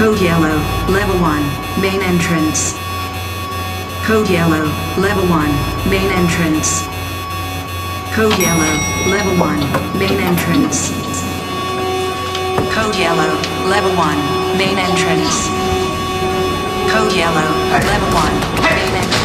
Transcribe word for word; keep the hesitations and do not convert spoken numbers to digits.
Code yellow, level one, main entrance. Code yellow, level one, main entrance. Code yellow, level one, main entrance. Code yellow, level one, main entrance. Code yellow, level one, main entrance.